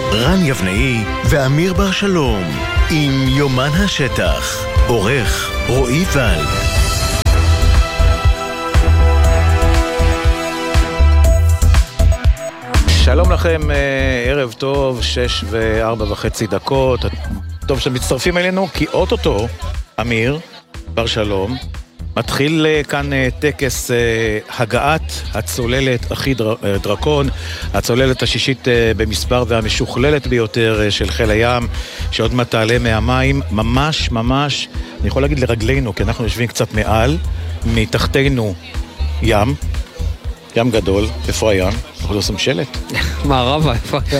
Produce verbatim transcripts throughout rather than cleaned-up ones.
רן יבנאי ואמיר בר שלום עם יומן השטח. עורך רועי ולד. שלום לכם, ערב טוב, שש וארבע וחצי דקות. טוב שאתם מצטרפים אלינו, כי אוטוטו, אמיר בר שלום, מתחיל כאן טקס הגעת הצוללת אחי דרקון, הצוללת השישית במספר והמשוכללת ביותר של חיל הים, שעוד מעט תעלה מהמים, ממש ממש, אני יכול להגיד לרגלינו, כי אנחנו יושבים קצת מעל, מתחתנו ים, ים גדול. איפה הים? אנחנו לא עושים שלט. מערבה, איפה הים?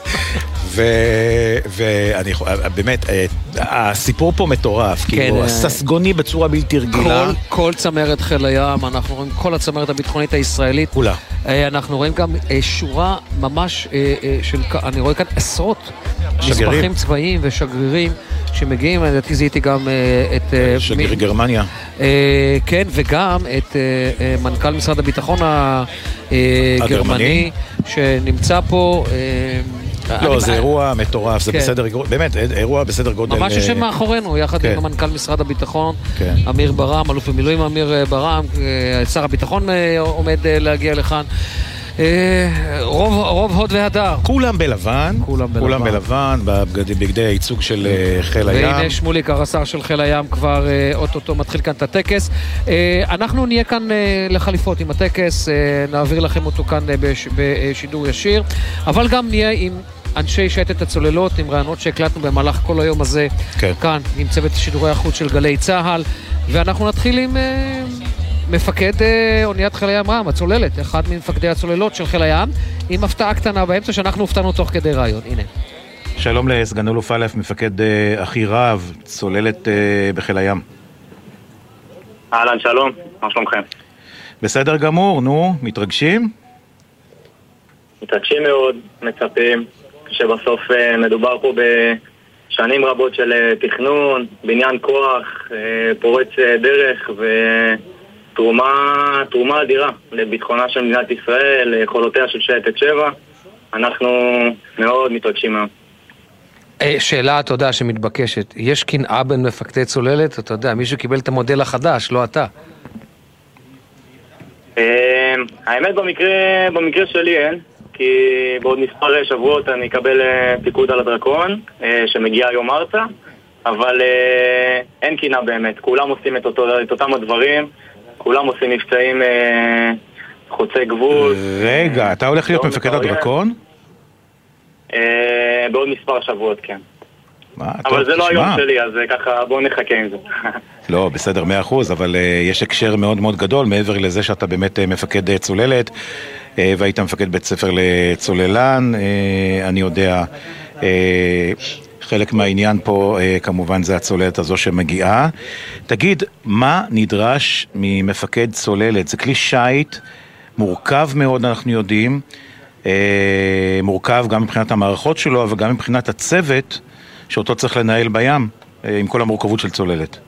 ואני באמת, הסיפור פה מטורף, כאילו הססגוני בצורה בלתי רגילה. כל צמרת חיל הים, אנחנו רואים כל הצמרת הביטחונית הישראלית. כולה. אנחנו רואים גם שורה ממש של, אני רואה כאן עשרות נספחים צבאיים ושגרירים שמגיעים, לדעתי זיהיתי גם את... שגריר גרמניה. כן, וגם את מנכ"ל משרד הביטחון הגרמני, שנמצא פה... לא, זה אירוע מטורף, זה בסדר, באמת, אירוע בסדר גודל. ממש יושב מאחורינו, יחד עם המנכ"ל משרד הביטחון, אמיר ברם, אלוף במילואים אמיר ברם, שר הביטחון עומד להגיע לכאן. רוב, רוב הוד והדר. כולם בלבן, כולם בלבן, בגדי הייצוג של חיל הים. והנה שמוליק, הרס"ר של חיל הים, כבר אוטוטו מתחיל כאן את הטקס. אנחנו נהיה כאן לחליפות עם הטקס, נעביר לכם אותו כאן בשידור ישיר, אבל גם נהיה עם אנשי שייטת הצוללות, עם רעיונות שהקלטנו במהלך כל היום הזה, כן. כאן, עם צוות שידורי החוץ של גלי צהל, ואנחנו נתחיל עם... מפקד אוניית חיל הים רם, הצוללת, אחד ממפקדי הצוללות של חיל הים, עם הפתעה קטנה באמצע שאנחנו הופתענו תוך כדי רעיון. הנה. שלום לסגן אלוף א', מפקד אחי רב, צוללת בחיל הים. אהלן, שלום, מה שלומכם? בסדר גמור, נו, מתרגשים? מתרגשים מאוד, מצפים, שבסוף מדובר פה בשנים רבות של תכנון, בניין כוח, פורץ דרך ו... תרומה, תרומה אדירה לביטחונה של מדינת ישראל, ליכולותיה של שייטת שבע. אנחנו מאוד מתרגשים מאוד. שאלה, אתה יודע, שמתבקשת. יש קנאה בין מפקדי צוללת? אתה יודע, מישהו קיבל את המודל החדש, לא אתה. האמת, במקרה, במקרה שלי אין, כי בעוד מספר שבועות אני אקבל פיקוד על הדרקון, שמגיע היום ארצה, אבל אין קנאה באמת. כולם עושים את, אותו, את אותם הדברים, כולם עושים מבצעים אה, חוצי גבול. רגע, אתה הולך להיות מפקד הדרקון? אה, בעוד מספר שבועות, כן. מה, אבל טוב, זה לא תשמע. היום שלי, אז ככה בואו נחכה עם זה. לא, בסדר, מאה אחוז, אבל uh, יש הקשר מאוד מאוד גדול, מעבר לזה שאתה באמת uh, מפקד uh, צוללת, uh, והיית מפקד בית ספר לצוללן, uh, אני יודע... Uh, חלק מהעניין פה כמובן זה הצוללת הזו שמגיעה. תגיד, מה נדרש ממפקד צוללת? זה כלי שייט מורכב מאוד, אנחנו יודעים, מורכב גם מבחינת המערכות שלו, אבל גם מבחינת הצוות שאותו צריך לנהל בים, עם כל המורכבות של צוללת.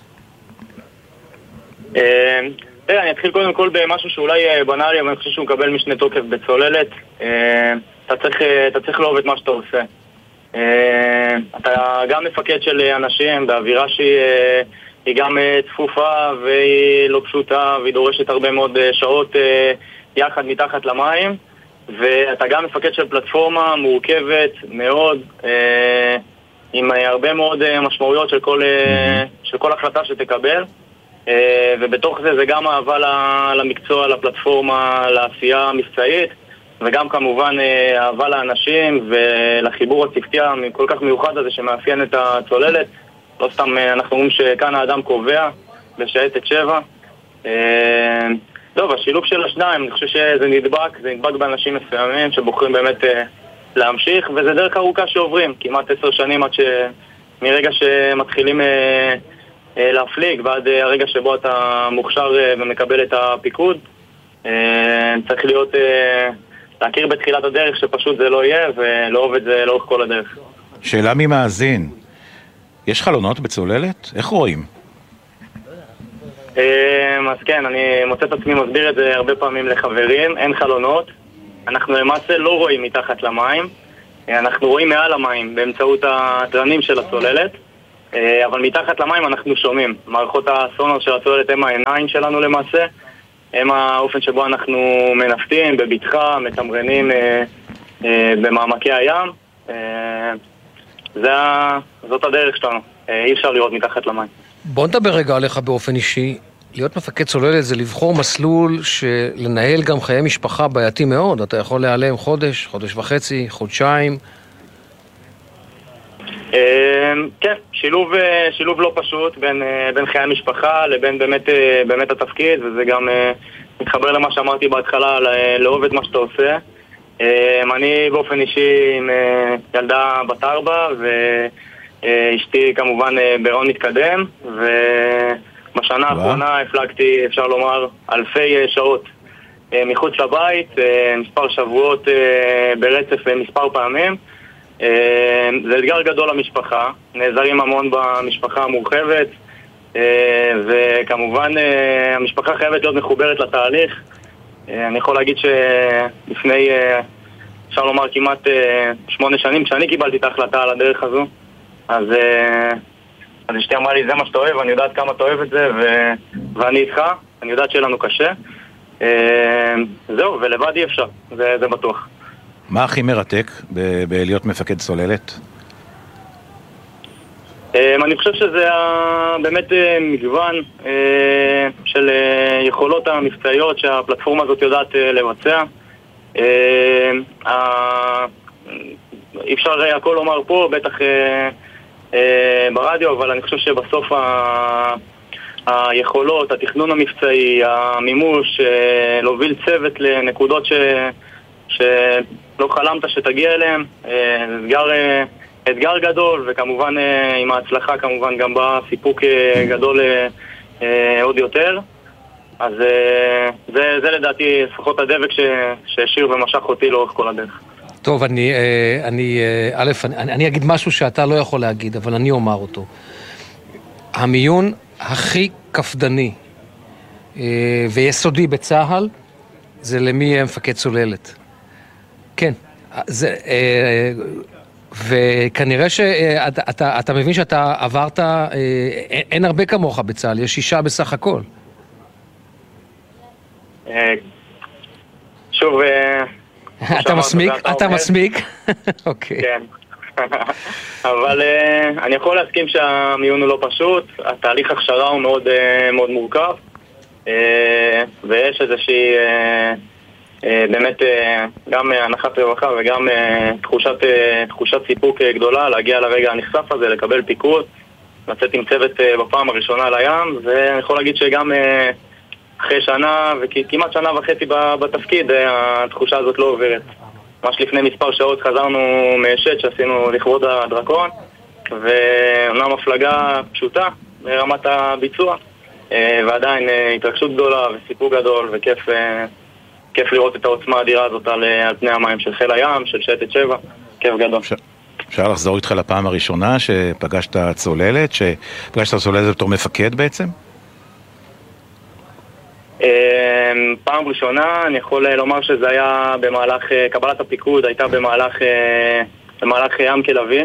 תראה, אני אתחיל קודם כל במשהו שאולי בנאלי, אבל אני חושב שהוא מקבל משנה תוקף בצוללת. אתה צריך לאהוב את מה שאתה עושה. Uh, אתה גם מפקד של אנשים באווירה שהיא גם צפופה והיא לא פשוטה והיא דורשת הרבה מאוד שעות uh, יחד מתחת למים, ואתה גם מפקד של פלטפורמה מורכבת מאוד uh, עם הרבה מאוד uh, משמעויות של כל, uh, של כל החלטה שתקבל, uh, ובתוך זה זה גם אהבה למקצוע, לפלטפורמה, לעשייה המבצעית, וגם כמובן אהבה לאנשים ולחיבור הצוותי כל כך מיוחד הזה שמאפיין את הצוללת. לא סתם אנחנו אומרים שכאן האדם קובע בשייטת שבע. טוב, השילוב של השניים, אני חושב שזה נדבק, זה נדבק באנשים מסוימים שבוחרים באמת להמשיך, וזה דרך ארוכה שעוברים, כמעט עשר שנים עד ש... מרגע שמתחילים להפליג ועד הרגע שבו אתה מוכשר ומקבל את הפיקוד. צריך להיות... להכיר בתחילת הדרך שפשוט זה לא יהיה, ולאהוב את זה לאורך כל הדרך. שאלה ממאזין, יש חלונות בצוללת? איך רואים? אז כן, אני מוצא את עצמי מסביר את זה הרבה פעמים לחברים, אין חלונות. אנחנו למעשה לא רואים מתחת למים. אנחנו רואים מעל המים באמצעות התרנים של הצוללת, אבל מתחת למים אנחנו שומעים. מערכות הסונר של הצוללת הם העיניים שלנו למעשה, הם האופן שבו אנחנו מנפטים בבטחה, מתמרנים במעמקי הים. זאת הדרך שלנו, אי אפשר לראות מתחת למים. בוא נדבר רגע עליך באופן אישי. להיות מפקד צוללת זה לבחור מסלול שלנהל גם חיי משפחה בעייתי מאוד. אתה יכול להיעלם חודש, חודש וחצי, חודשיים. כן, שילוב, שילוב לא פשוט בין, בין חיי המשפחה לבין באמת, באמת התפקיד, וזה גם מתחבר למה שאמרתי בהתחלה, לאהוב את מה שאתה עושה. אני באופן אישי עם ילדה בת ארבע, ואשתי כמובן בהיריון מתקדם, ובשנה האחרונה הפלגתי, אפשר לומר, אלפי שעות מחוץ לבית, מספר שבועות ברצף מספר פעמים. זה אתגר גדול למשפחה, נעזרים המון במשפחה המורחבת, וכמובן המשפחה חייבת להיות מחוברת לתהליך. אני יכול להגיד שלפני, אפשר לומר, כמעט שמונה שנים, כשאני קיבלתי את ההחלטה על הדרך הזו, אז אז אשתי אמרה לי, זה מה שאתה אוהב, אני יודעת כמה אתה אוהב את זה, ו... ואני איתך, אני יודעת שיהיה לנו קשה. זהו, ולבד אי אפשר, זה, זה בטוח. מה הכי מרתק ב- בלהיות מפקד צוללת? אני חושב שזה באמת מגוון של יכולות המבצעיות שהפלטפורמה הזאת יודעת לבצע. אי אפשר הכל לומר פה, בטח ברדיו, אבל אני חושב שבסוף היכולות, התכנון המבצעי, המימוש, להוביל צוות לנקודות ש... שלא חלמת שתגיע אליהם, אתגר, אתגר גדול, וכמובן עם ההצלחה כמובן גם בא סיפוק גדול עוד יותר. אז זה, זה לדעתי לפחות הדבק שהשאיר ומשך אותי לאורך כל הדרך. טוב, אני, אני, א', אני, אני אגיד משהו שאתה לא יכול להגיד, אבל אני אומר אותו. המיון הכי קפדני ויסודי בצהל זה למי יהיה מפקד צוללת. כן, זה, וכנראה שאתה אתה, אתה מבין שאתה עברת, אין הרבה כמוך בצהל, יש שישה בסך הכל. שוב, אתה מסמיק? אתה מסמיק? אוקיי. כן. אבל אני יכול להסכים שהמיון הוא לא פשוט, התהליך הכשרה הוא מאוד מאוד מורכב, ויש איזושהי באמת גם הנחת רווחה וגם תחושת, תחושת סיפוק גדולה להגיע לרגע הנחשף הזה, לקבל פיקוד, לצאת עם צוות בפעם הראשונה לים, ואני יכול להגיד שגם אחרי שנה וכמעט שנה וחצי בתפקיד התחושה הזאת לא עוברת. ממש לפני מספר שעות חזרנו משט שעשינו לכבוד הדרקון, ואומנם הפלגה פשוטה ברמת הביצוע, ועדיין התרגשות גדולה וסיפוק גדול וכיף כיף לראות את העוצמה האדירה הזאת על, על פני המים של חיל הים, של שייטת שבע, כיף גדול. אפשר, אפשר לחזור איתך לפעם הראשונה שפגשת צוללת, שפגשת צוללת בתור מפקד בעצם? פעם ראשונה, אני יכול לומר שזה היה במהלך, קבלת הפיקוד הייתה במהלך, במהלך ים כלבי.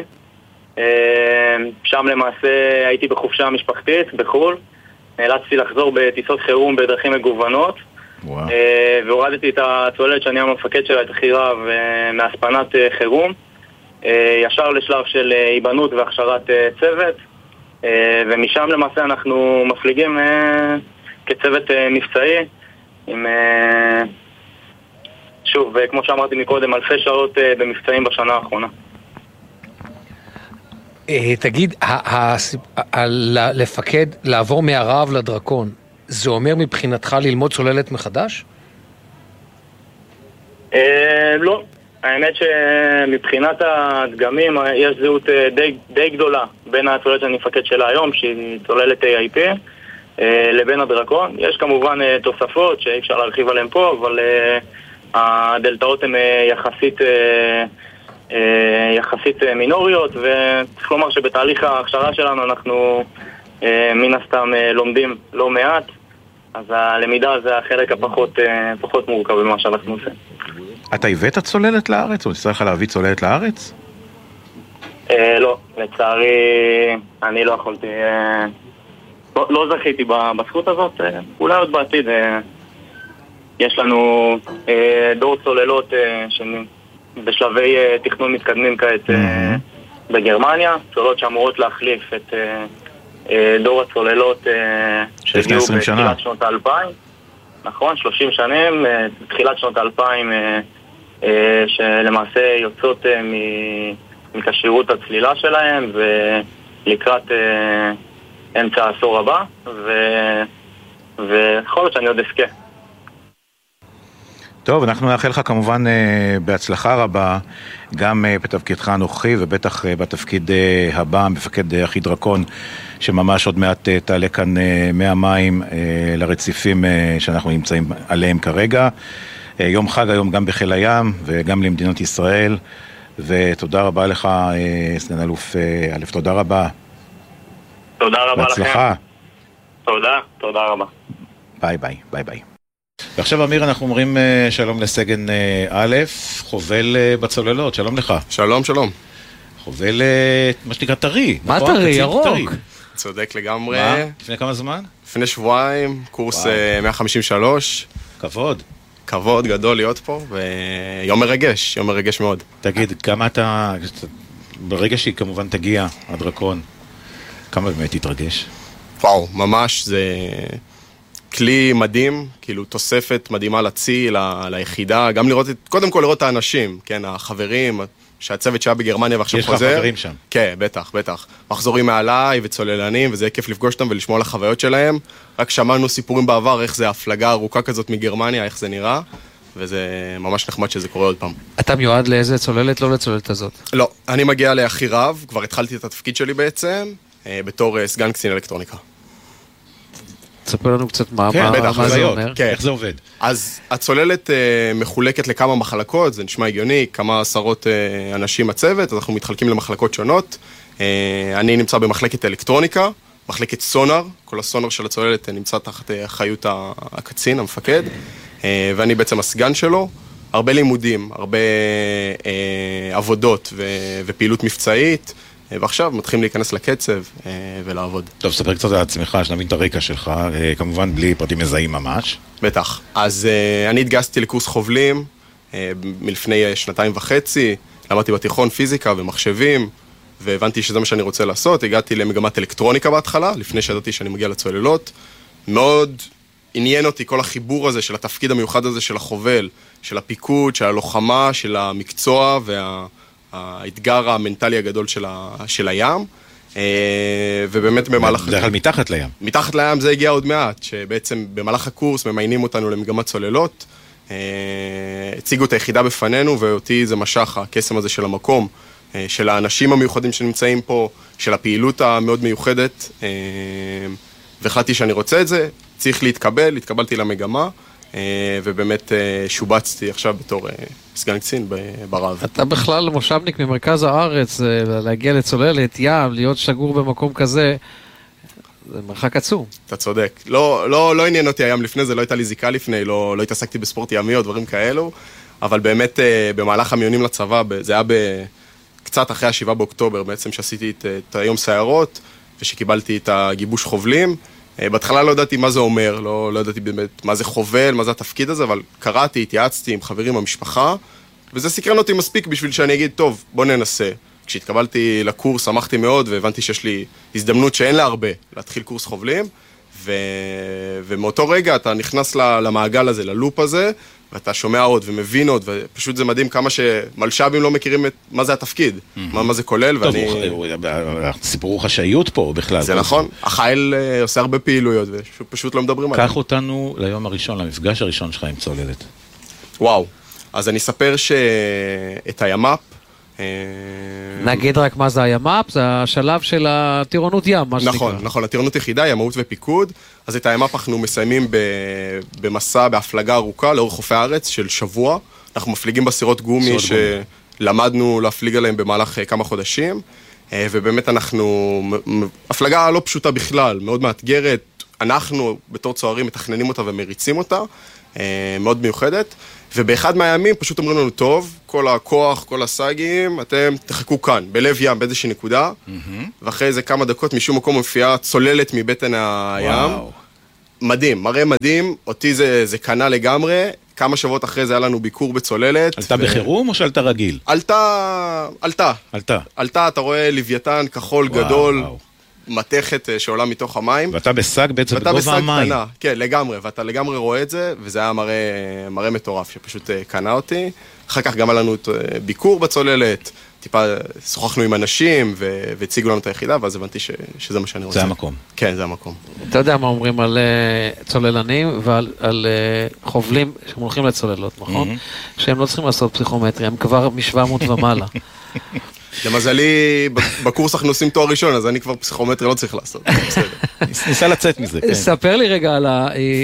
שם למעשה הייתי בחופשה משפחתית בחול, נאלצתי לחזור בטיסות חירום בדרכים מגוונות, וואו. והורדתי את הצוללת שאני המפקד שלה, את החירה מהספנת חירום, ישר לשלב של היבנות והכשרת צוות, ומשם למעשה אנחנו מפליגים כצוות מבצעי עם, שוב, כמו שאמרתי מקודם, אלפי שעות במבצעים בשנה האחרונה. תגיד, לפקד, לעבור מהרעב לדרקון, זה אומר מבחינתך ללמוד צוללת מחדש? לא. האמת שמבחינת הדגמים יש זהות די גדולה בין הצוללת שאני מפקד שלה היום, שהיא צוללת איי איי פי, לבין הדרקון. יש כמובן תוספות שאי אפשר להרחיב עליהן פה, אבל הדלתאות הן יחסית יחסית מינוריות, וצריך לומר שבתהליך ההכשרה שלנו אנחנו מן הסתם לומדים לא מעט, אז הלמידה זה החלק הפחות פחות מורכב במה שאנחנו עושים. אתה הבאת צוללת לארץ? או נצטרך להביא צוללת לארץ? לא, לצערי אני לא יכולתי, לא זכיתי בזכות הזאת, אולי עוד בעתיד. יש לנו דור צוללות בשלבי תכנון מתקדמים כעת בגרמניה, צוללות שאמורות להחליף את דור הצוללות שהגיעו בתחילת שנות האלפיים. נכון, שלושים שנים, בתחילת שנות האלפיים, שלמעשה יוצאות מקשירות הצלילה שלהם ולקראת אמצע העשור הבא, ויכול להיות שאני עוד אזכה. טוב, אנחנו נאחל לך כמובן בהצלחה רבה, גם בתפקידך הנוכחי ובטח בתפקיד הבא, מפקד אחי דרקון, שממש עוד מעט תעלה כאן מהמים לרציפים שאנחנו נמצאים עליהם כרגע. יום חג היום גם בחיל הים וגם למדינת ישראל, ותודה רבה לך, סגן אלוף א', תודה רבה. תודה רבה לכם. בהצלחה. תודה, תודה רבה. ביי ביי, ביי ביי. ועכשיו אמיר, אנחנו אומרים שלום לסגן א', חובל בצוללות, שלום לך. שלום, שלום. חובל, מה שנקרא טרי. מה טרי? ירוק. צודק לגמרי. מה? לפני כמה זמן? לפני שבועיים, קורס מאה חמישים ושלוש. כבוד. כבוד גדול להיות פה, ויום מרגש, יום מרגש מאוד. תגיד, כמה אתה, ברגע שהיא כמובן תגיע, הדרקון, כמה באמת תתרגש? וואו, ממש, זה כלי מדהים, כאילו תוספת מדהימה לצי, ליחידה, גם לראות, קודם כל לראות את האנשים, כן, החברים, שהצוות שהיה בגרמניה ועכשיו חוזר. יש לך חברים שם. כן, בטח, בטח. מחזורים מעליי וצוללנים, וזה כיף לפגוש אותם ולשמוע על החוויות שלהם. רק שמענו סיפורים בעבר, איך זה הפלגה ארוכה כזאת מגרמניה, איך זה נראה, וזה ממש נחמד שזה קורה עוד פעם. אתה מיועד לאיזה צוללת, לא לצוללת הזאת? לא, אני מגיע לאחי רב, כבר התחלתי את התפקיד שלי בעצם, בתור סגן קצין אלקטרוניקה. תספר לנו קצת מה, כן, מה, בטח, מה זה אומר. כן. איך זה עובד? אז הצוללת uh, מחולקת לכמה מחלקות, זה נשמע הגיוני, כמה עשרות uh, אנשים הצוות, אז אנחנו מתחלקים למחלקות שונות. Uh, אני נמצא במחלקת אלקטרוניקה, מחלקת סונר, כל הסונר של הצוללת נמצא תחת אחריות הקצין, המפקד, uh, ואני בעצם הסגן שלו. הרבה לימודים, הרבה uh, עבודות ו- ופעילות מבצעית, ועכשיו מתחילים להיכנס לקצב ולעבוד. טוב, ספר קצת על עצמך, שנבין את הרקע שלך, כמובן בלי פרטים מזהים ממש. בטח. אז אני התגייסתי לקורס חובלים מלפני שנתיים וחצי, למדתי בתיכון פיזיקה ומחשבים, והבנתי שזה מה שאני רוצה לעשות. הגעתי למגמת אלקטרוניקה בהתחלה, לפני שידעתי שאני מגיע לצוללות. מאוד עניין אותי כל החיבור הזה של התפקיד המיוחד הזה של החובל, של הפיקוד, של הלוחמה, של המקצוע וה... האתגר המנטלי הגדול של, ה, של הים, ובאמת במהלך... בדרך כלל מתחת לים. מתחת לים זה הגיע עוד מעט, שבעצם במהלך הקורס ממיינים אותנו למגמת צוללות, הציגו את היחידה בפנינו, ואותי זה משך, הקסם הזה של המקום, של האנשים המיוחדים שנמצאים פה, של הפעילות המאוד מיוחדת, והחלטתי שאני רוצה את זה, צריך להתקבל, התקבלתי למגמה, ובאמת שובצתי עכשיו בתור סגן קצין ברב. אתה בכלל מושבניק ממרכז הארץ, להגיע לצוללת, ים, להיות שגור במקום כזה, זה מרחק עצום. אתה צודק. לא, לא, לא עניין אותי הים לפני זה, לא הייתה לי זיקה לפני, לא, לא התעסקתי בספורט ימי או דברים כאלו, אבל באמת במהלך המיונים לצבא, זה היה קצת אחרי השבעה באוקטובר, בעצם שעשיתי את, את היום סיירות, ושקיבלתי את הגיבוש חובלים, בהתחלה לא ידעתי מה זה אומר, לא, לא ידעתי באמת מה זה חובל, מה זה התפקיד הזה, אבל קראתי, התייעצתי עם חברים, המשפחה, וזה סקרן אותי מספיק בשביל שאני אגיד, טוב, בוא ננסה. כשהתקבלתי לקורס, שמחתי מאוד, והבנתי שיש לי הזדמנות שאין לה הרבה להתחיל קורס חובלים, ו... ומאותו רגע אתה נכנס למעגל הזה, ללופ הזה, ואתה שומע עוד ומבין עוד, ופשוט זה מדהים כמה שמלשבים לא מכירים את מה זה התפקיד, mm-hmm. מה, מה זה כולל, טוב, ואני... סיפור הוא חשאיות פה בכלל. זה נכון, החייל עושה הרבה פעילויות, ופשוט לא מדברים עליהם. קח אותנו ליום הראשון, למפגש הראשון שלך עם צוללת. וואו, אז אני אספר שאת הימ"פ, נגיד רק מה זה הימ"פ, זה השלב של הטירונות ים, מה שנקרא. נכון, נכון, הטירונות יחידה, ימאות ופיקוד, אז את הימ"פ אנחנו מסיימים במסע, בהפלגה ארוכה, לאורך חופי הארץ של שבוע, אנחנו מפליגים בסירות גומי שלמדנו להפליג עליהם במהלך כמה חודשים, ובאמת אנחנו, הפלגה לא פשוטה בכלל, מאוד מאתגרת, אנחנו בתור צוערים מתכננים אותה ומריצים אותה, מאוד מיוחדת, ובאחד מהימים פשוט אומרים לנו, טוב, כל הכוח, כל הסאגים, אתם תחכו כאן, בלב ים, באיזושהי נקודה, ואחרי איזה כמה דקות משום מקום מופיעה צוללת מבטן הים. מדהים, מראה מדהים, אותי זה, זה קנה לגמרי, כמה שבועות אחרי זה היה לנו ביקור בצוללת. עלתה ו... בחירום או שעלתה רגיל? עלתה, עלתה. עלתה. עלתה, אתה רואה לוויתן כחול וואו, גדול, וואו. מתכת שעולה מתוך המים. ואתה בסג בעצם בגובה המים. קנה, כן, לגמרי, ואתה לגמרי רואה את זה, וזה היה מראה, מראה מטורף שפשוט קנה אותי. אחר כך גם היה לנו ביקור בצוללת, טיפה שוחחנו עם אנשים והציגו לנו את היחידה, ואז הבנתי ש, שזה מה שאני רוצה. זה המקום. כן, זה המקום. אתה יודע מה אומרים על uh, צוללנים ועל על, uh, חובלים שהם הולכים לצוללות, נכון? Mm-hmm. שהם לא צריכים לעשות פסיכומטרי, הם כבר מ-שבע מאות ומעלה. למזלי, בקורס אנחנו עושים תואר ראשון, אז אני כבר פסיכומטרי לא צריך לעשות. ניסה לצאת מזה, כן. ספר לי רגע על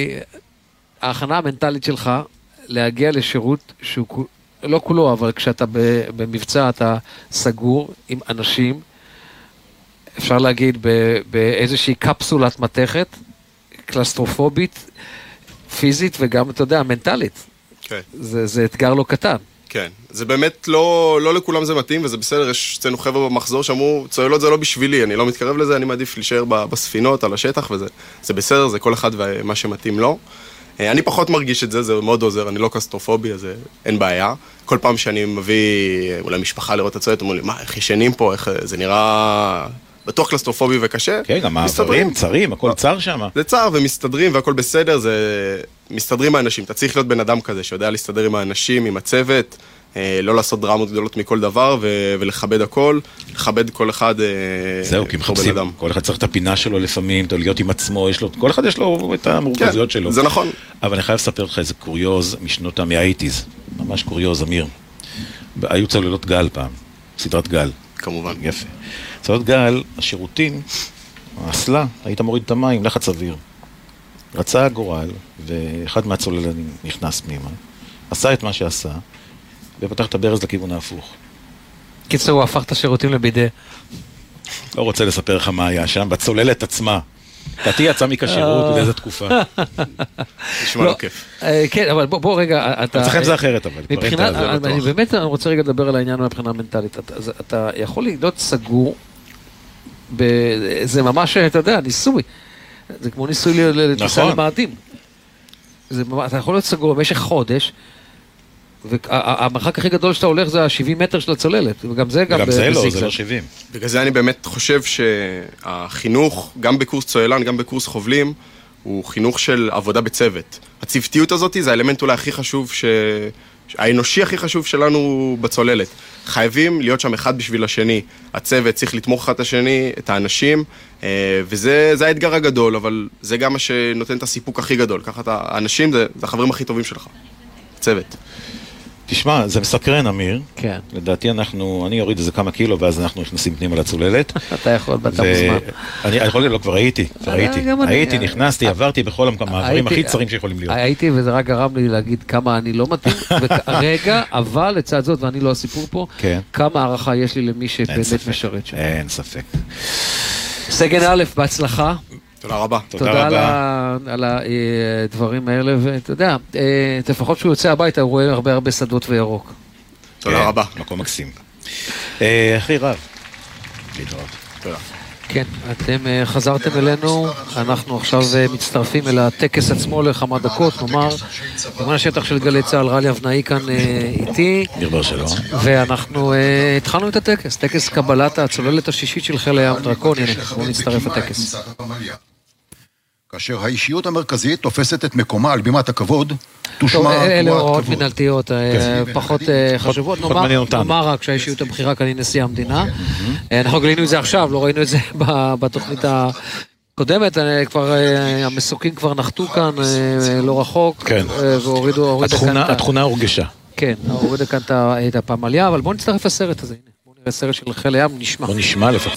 ההכנה המנטלית שלך להגיע לשירות שהוא... לא כולו, אבל כשאתה במבצע אתה סגור עם אנשים, אפשר להגיד באיזושהי קפסולת מתכת, קלסטרופובית, פיזית וגם, אתה יודע, מנטלית. כן. זה, זה אתגר לא קטן. כן, זה באמת לא, לא לכולם זה מתאים, וזה בסדר, יש אצלנו חבר'ה במחזור שאמרו, צוללות זה לא בשבילי, אני לא מתקרב לזה, אני מעדיף להישאר בספינות, על השטח, וזה זה בסדר, זה כל אחד ומה שמתאים לו. אני פחות מרגיש את זה, זה מאוד עוזר, אני לא קלסטרופובי, אז אין בעיה. כל פעם שאני מביא אולי משפחה לראות את הצוללת, אומרים לי, מה, איך ישנים פה, איך זה נראה בטוח קלסטרופובי וקשה. כן, גם מעברים, צרים, הכל צר שם. זה צר ומסתדרים והכל בסדר, זה מסתדרים האנשים. אתה צריך להיות בן אדם כזה שיודע להסתדר עם האנשים, עם הצוות, לא לעשות דרמות גדולות מכל דבר ולכבד הכל, לכבד כל אחד. זהו, כי מחפשים, כל אחד צריך את הפינה שלו לפעמים, להיות עם עצמו, כל אחד יש לו את המורכזויות שלו. זה נכון. אבל אני חייב לספר לך איזה קוריוז משנות ה-שמונים, ממש קוריוז, אמיר. היו צוללות גל פעם, סדרת גל. כמובן. יפה. צוללות גל, השירותים, האסלה, היית מוריד את המים, לחץ אוויר. רצה הגורל, ואחד מהצוללנים נכנס פנימה, עשה את מה שעשה, ופתח את הברז לכיוון ההפוך. קיצור, הוא הפך את השירותים לבידה. לא רוצה לספר לך מה היה שם, בצוללת עצמה. תתי יצא מכשירות באיזה תקופה. נשמע לא כיף. כן, אבל בוא רגע, אתה... אצלכם זה אחרת, אבל. אני באמת רוצה רגע לדבר על העניין מבחינה המנטלית. אתה יכול להיות סגור, זה ממש, אתה יודע, ניסוי. זה כמו ניסוי לטיסה למאדים. אתה יכול להיות סגור במשך חודש, והמרחק הכי גדול שאתה הולך זה ה-שבעים מטר של הצוללת, וגם זה גם... וגם זה לא, זה לא שבעים. בגלל זה אני באמת חושב שהחינוך, גם בקורס צוללן, גם בקורס חובלים, הוא חינוך של עבודה בצוות. הצוותיות הזאת זה האלמנט אולי הכי חשוב, ש... האנושי הכי חשוב שלנו בצוללת. חייבים להיות שם אחד בשביל השני. הצוות צריך לתמוך אחד את השני, את האנשים, וזה זה האתגר הגדול, אבל זה גם מה שנותן את הסיפוק הכי גדול. ככה את האנשים, זה, זה החברים הכי טובים שלך. צוות. תשמע, זה מסקרן, אמיר. כן. לדעתי אנחנו, אני אוריד איזה כמה קילו, ואז אנחנו נכנסים פנימה לצוללת. אתה יכול בטח מזמן. אני יכול, לא, כבר הייתי, כבר הייתי. הייתי, נכנסתי, עברתי בכל המעברים הכי צרים שיכולים להיות. הייתי, וזה רק גרם לי להגיד כמה אני לא מתאים. רגע, אבל לצד זאת, ואני לא הסיפור פה, כמה הערכה יש לי למי שבאמת משרת שם. אין ספק. סגן א', בהצלחה. תודה רבה. תודה על הדברים האלה, ואתה יודע, לפחות שהוא יוצא הביתה, הוא רואה הרבה הרבה שדות וירוק. תודה רבה. מקום מקסים. אחי רב. תודה. כן, אתם חזרתם אלינו, אנחנו עכשיו מצטרפים אל הטקס עצמו לכמה דקות, נאמר, יומן השטח של גלי צהל, רלי אבנאי כאן איתי, נרבר שלום, ואנחנו התחלנו את הטקס, טקס קבלת הצוללת השישית של חיל הים דרקון, הנה, בואו נצטרף לטקס. כאשר האישיות המרכזית תופסת את מקומה על בימת הכבוד, תושמע... אלה הוראות מנהלתיות פחות חשובות, נאמר רק שהאישיות הבחירה כאן היא נשיא המדינה. אנחנו גילינו את זה עכשיו, לא ראינו את זה בתוכנית הקודמת, כבר המסוקים כבר נחתו כאן לא רחוק, והורידו... התכונה הורגשה. כן, הורידו כאן את הפמליה, אבל בואו נצטרף לסרט הזה, בואו נראה סרט של חיל הים, נשמע. בואו נשמע לפחות.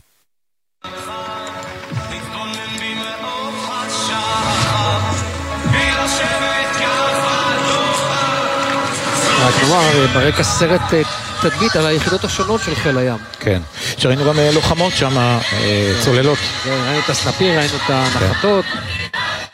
כלומר, ברקע סרט תדמית על היחידות השונות של חיל הים. כן, שראינו גם לוחמות שם, צוללות. ראינו את הסנפיר, ראינו את הנחתות.